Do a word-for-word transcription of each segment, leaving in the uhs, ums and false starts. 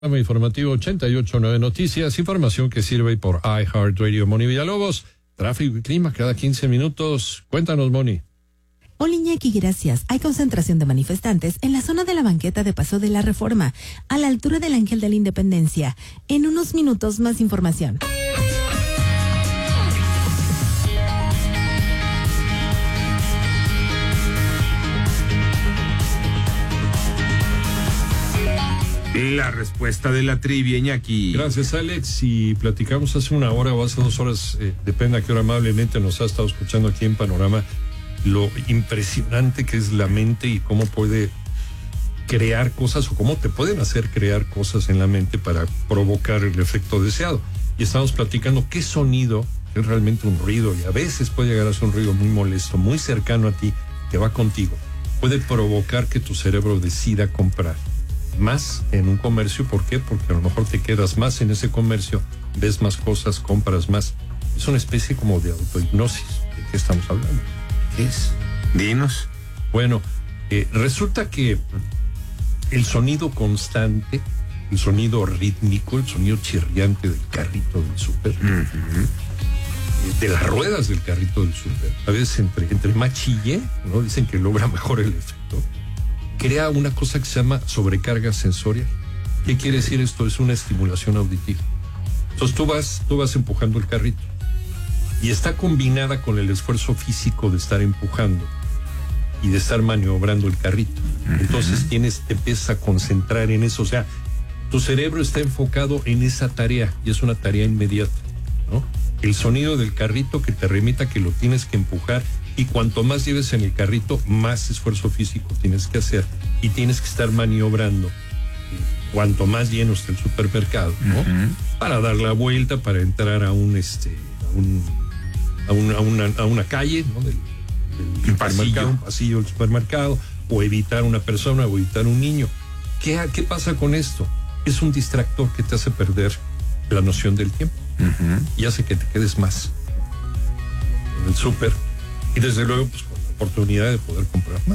Informativo ochenta y ocho punto nueve Noticias, información que sirve por iHeartRadio. Moni Villalobos, tráfico y clima cada quince minutos. Cuéntanos, Moni. Hola, Iñaki, gracias. Hay concentración de manifestantes en la zona de la banqueta de Paso de la Reforma, a la altura del Ángel de la Independencia. En unos minutos, más información. La respuesta de la trivia, Iñaki. Gracias, Alex. Y platicamos hace una hora o hace dos horas, eh, depende a qué hora amablemente nos ha estado escuchando aquí en Panorama, lo impresionante que es la mente y cómo puede crear cosas o cómo te pueden hacer crear cosas en la mente para provocar el efecto deseado. Y estamos platicando qué sonido es realmente un ruido, y a veces puede llegar a ser un ruido muy molesto, muy cercano a ti, que va contigo. Puede provocar que tu cerebro decida comprar más en un comercio. ¿Por qué? Porque a lo mejor te quedas más en ese comercio, ves más cosas, compras más. Es una especie como de autohipnosis. ¿De qué estamos hablando? ¿Qué es? Dinos. Bueno, eh, resulta que el sonido constante, el sonido rítmico, el sonido chirriante del carrito del súper, uh-huh. de las ruedas del carrito del súper, a veces entre, entre más chille, ¿no? Dicen que logra mejor el efecto. Crea una cosa que se llama sobrecarga sensorial. ¿Qué quiere decir esto? Es una estimulación auditiva. Entonces tú vas, tú vas empujando el carrito y está combinada con el esfuerzo físico de estar empujando y de estar maniobrando el carrito. Entonces tienes, te empiezas a concentrar en eso. O sea, tu cerebro está enfocado en esa tarea y es una tarea inmediata, ¿no? El sonido del carrito que te remita que lo tienes que empujar. Y cuanto más lleves en el carrito, más esfuerzo físico tienes que hacer y tienes que estar maniobrando. Cuanto más lleno esté el supermercado, ¿no? Uh-huh. Para dar la vuelta, para entrar a un este, a un, a una, a una, a una calle, ¿no? Del, del un pasillo, un pasillo del supermercado, o evitar una persona, o evitar un niño. ¿Qué, qué pasa con esto? Es un distractor que te hace perder la noción del tiempo. Uh-huh. Y hace que te quedes más en el súper. Y desde luego, pues, con la oportunidad de poder comprar más.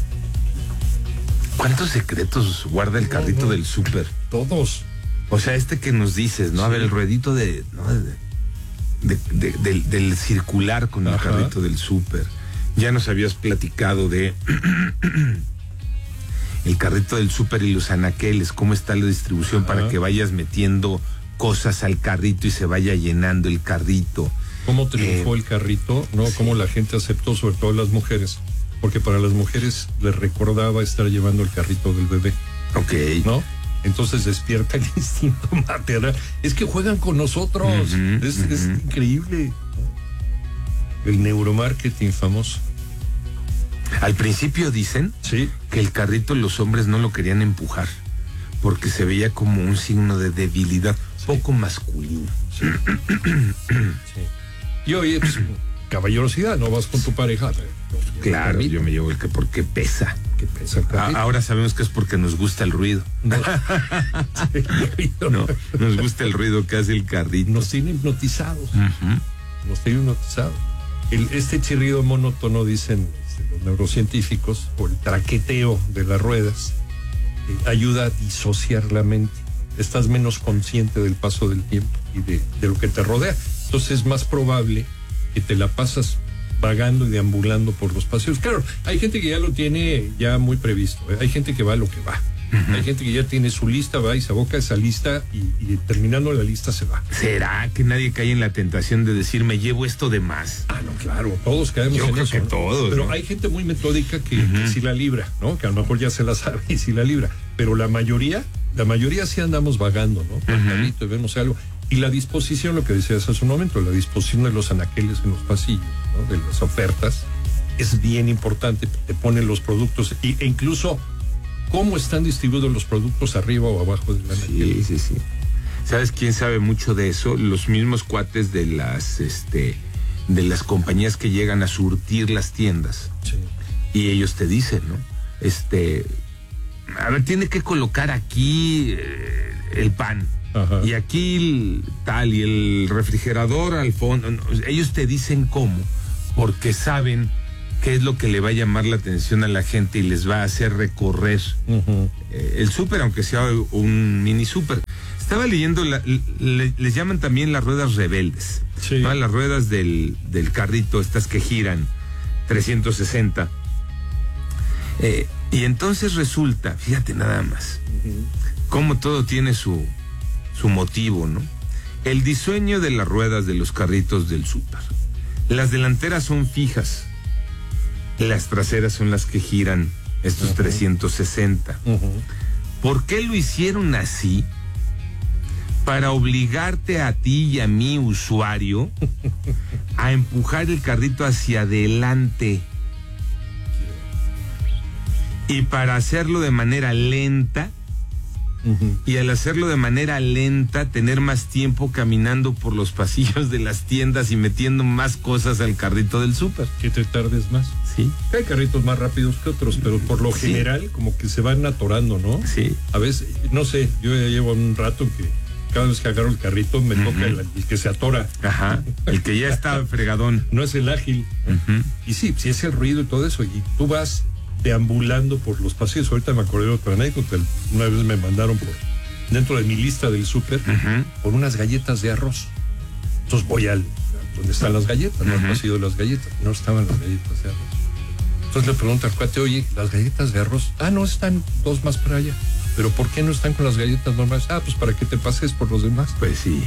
¿Cuántos secretos guarda el carrito no, no, del súper? Todos. O sea, este que nos dices, ¿no? Sí. A ver, el ruedito de, ¿no? de, de, de, de del, del circular con Ajá. el carrito del súper. Ya nos habías platicado de el carrito del súper y los anaqueles, cómo está la distribución Ajá. para que vayas metiendo cosas al carrito y se vaya llenando el carrito. Cómo triunfó eh, el carrito, ¿no? Sí. Cómo la gente aceptó, sobre todo las mujeres, porque para las mujeres les recordaba estar llevando el carrito del bebé. Ok. ¿No? Entonces despierta el instinto maternal. Es que juegan con nosotros. Uh-huh, es, uh-huh. es increíble. El neuromarketing famoso. Al principio dicen sí. que el carrito los hombres no lo querían empujar, porque se veía como un signo de debilidad, sí. poco masculino. Sí. sí. Y oye, pues, caballerosidad, no vas con tu pareja. Claro, yo me llevo el que porque pesa. Que pesa el A, ahora sabemos que es porque nos gusta el ruido. No. sí, no, nos gusta el ruido que hace el carrito. Nos tiene hipnotizados. Uh-huh. Nos tiene hipnotizados. El, este chirrido monótono, dicen este, los neurocientíficos, o el traqueteo de las ruedas, eh, ayuda a disociar la mente. Estás menos consciente del paso del tiempo y de, de lo que te rodea. Entonces es más probable que te la pasas vagando y deambulando por los paseos. Claro, hay gente que ya lo tiene ya muy previsto, ¿eh? Hay gente que va a lo que va. Uh-huh. Hay gente que ya tiene su lista, va y se aboca a esa lista y, y terminando la lista se va. ¿Será que nadie cae en la tentación de decir me llevo esto de más? Ah, no, claro, todos caemos Yo en creo eso. que ¿no? todos. Pero ¿no? hay gente muy metódica que, uh-huh. que sí la libra, ¿no? Que a lo mejor ya se la sabe y sí la libra. Pero la mayoría, la mayoría sí andamos vagando, ¿no? Por uh-huh. carrito y vemos algo. Y la disposición, lo que decías hace un momento, la disposición de los anaqueles en los pasillos, ¿no? De las ofertas, es bien importante. Te ponen los productos y, e incluso cómo están distribuidos los productos arriba o abajo del anaquel. Sí, sí, sí. ¿Sabes quién sabe mucho de eso? Los mismos cuates de las, este, de las compañías que llegan a surtir las tiendas. Sí. Y ellos te dicen, ¿no? Este, a ver, tiene que colocar aquí eh, el pan. Ajá. Y aquí el, tal, y el refrigerador al fondo. No, ellos te dicen cómo, porque saben qué es lo que le va a llamar la atención a la gente y les va a hacer recorrer uh-huh. eh, el súper, aunque sea un mini súper. Estaba leyendo, la, le, les llaman también las ruedas rebeldes, sí. ¿no? Las ruedas del, del carrito, estas que giran trescientos sesenta. Eh, y entonces resulta, fíjate nada más, uh-huh. cómo todo tiene su, su motivo, ¿no? El diseño de las ruedas de los carritos del súper. Las delanteras son fijas, las traseras son las que giran estos uh-huh. trescientos sesenta. Uh-huh. ¿Por qué lo hicieron así? Para obligarte a ti y a mi usuario a empujar el carrito hacia adelante. Y para hacerlo de manera lenta, uh-huh. y al hacerlo de manera lenta, tener más tiempo caminando por los pasillos de las tiendas y metiendo más cosas al carrito del súper. Que te tardes más. Sí. Hay carritos más rápidos que otros, pero por lo sí. general como que se van atorando, ¿no? Sí. A veces, no sé, yo ya llevo un rato que cada vez que agarro el carrito me uh-huh. toca el, el que se atora. Ajá, el que ya está fregadón. No es el ágil. Uh-huh. Y sí, sí es el ruido y todo eso. Y tú vas deambulando por los pasillos. Ahorita me acordé de otra anécdota. Una vez me mandaron por dentro de mi lista del súper uh-huh. por unas galletas de arroz. Entonces voy al donde están las galletas, uh-huh. no al pasillo de las galletas. No estaban las galletas de arroz. Entonces le pregunto al cuate, oye, las galletas de arroz, ah, no, están dos más para allá. ¿Pero por qué no están con las galletas normales? Ah, pues para que te pases por los demás. Pues sí.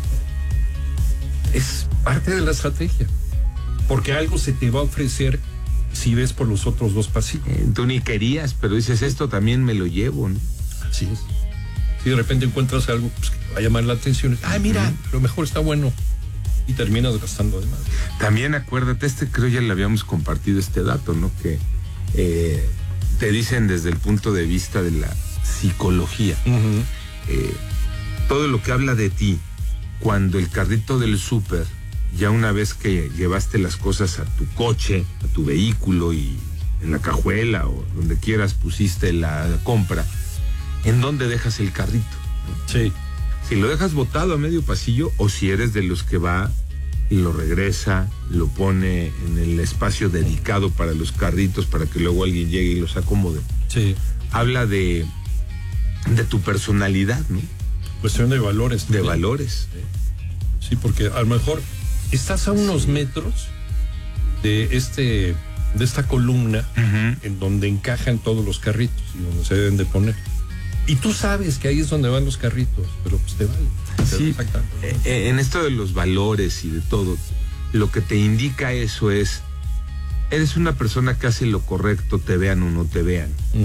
Es parte de la estrategia. Porque algo se te va a ofrecer si ves por los otros dos pasillos. Eh, tú ni querías, pero dices, esto también me lo llevo, ¿no? Así es. Si de repente encuentras algo pues, que te va a llamar la atención, ah, mira, uh-huh. lo mejor está bueno. Y terminas gastando además. También acuérdate, este creo ya le habíamos compartido este dato, ¿no? Que eh, te dicen desde el punto de vista de la psicología, uh-huh. eh, todo lo que habla de ti cuando el carrito del súper, ya una vez que llevaste las cosas a tu coche, a tu vehículo y en la cajuela o donde quieras pusiste la compra, ¿en dónde dejas el carrito? Sí. Si lo dejas botado a medio pasillo o si eres de los que va y lo regresa, lo pone en el espacio dedicado para los carritos para que luego alguien llegue y los acomode. Sí. Habla de de tu personalidad, ¿no? Cuestión de valores. De también. valores. Sí, porque a lo mejor estás a unos sí. metros de este de esta columna uh-huh. en donde encajan todos los carritos y donde se deben de poner. Y tú sabes que ahí es donde van los carritos, pero pues te vale. Sí, eh, en esto de los valores y de todo, lo que te indica eso es, eres una persona que hace lo correcto, te vean o no te vean. Uh-huh.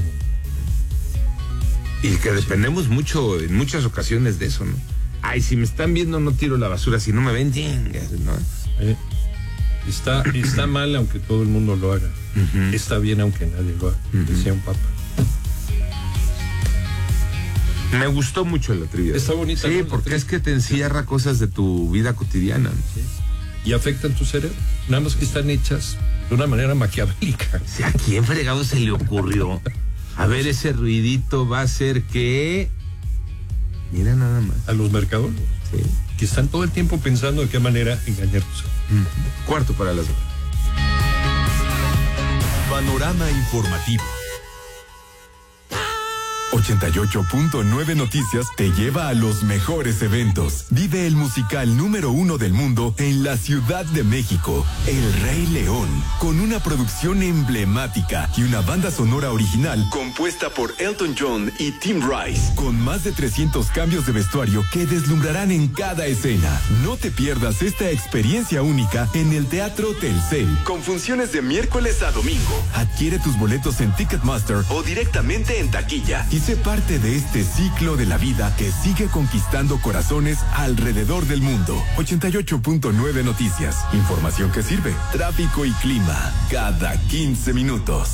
Y que dependemos sí. mucho, en muchas ocasiones de eso, ¿no? Ay, si me están viendo no tiro la basura, si no me ven, ¿no? Eh, está, está mal aunque todo el mundo lo haga. Uh-huh. Está bien aunque nadie lo haga, uh-huh. decía un papa. Me gustó mucho la trivia. Está bonita. Sí, porque es que te encierra cosas de tu vida cotidiana. Sí. Y afectan tu cerebro. Nada más que están hechas de una manera maquiavélica. O sea, ¿a quién fregado se le ocurrió? A ver, ese ruidito va a ser que... Mira nada más. A los mercadólogos. Sí. Que están todo el tiempo pensando de qué manera engañarse. Mm. Cuarto para las... Panorama informativo. ochenta y ocho punto nueve Noticias te lleva a los mejores eventos. Vive el musical número uno del mundo en la Ciudad de México, El Rey León, con una producción emblemática y una banda sonora original compuesta por Elton John y Tim Rice, con más de trescientos cambios de vestuario que deslumbrarán en cada escena. No te pierdas esta experiencia única en el Teatro Telcel, con funciones de miércoles a domingo. Adquiere tus boletos en Ticketmaster o directamente en taquilla y sé parte de este ciclo de la vida que sigue conquistando corazones alrededor del mundo. ochenta y ocho punto nueve Noticias. Información que sirve. Tráfico y clima cada quince minutos.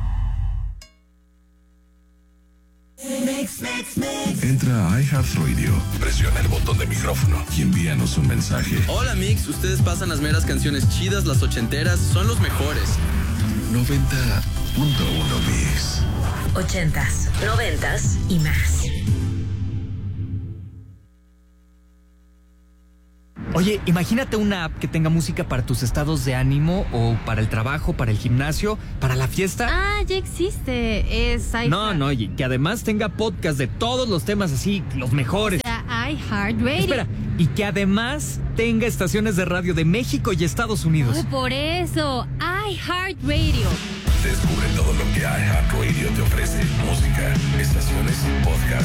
Entra a iHeartRadio, presiona el botón de micrófono y envíanos un mensaje. Hola Mix, ustedes pasan las meras canciones chidas, las ochenteras, son los mejores. noventa punto uno Mix. Ochentas, noventas y más. Hoy Oye, imagínate una app que tenga música para tus estados de ánimo o para el trabajo, para el gimnasio, para la fiesta. Ah, ya existe. Es iHeart. No, no, y que además tenga podcast de todos los temas así, los mejores. O sea, iHeartRadio. Espera, y que además tenga estaciones de radio de México y Estados Unidos. Oh, por eso, iHeartRadio. Descubre todo lo que iHeartRadio te ofrece. Música, estaciones, podcast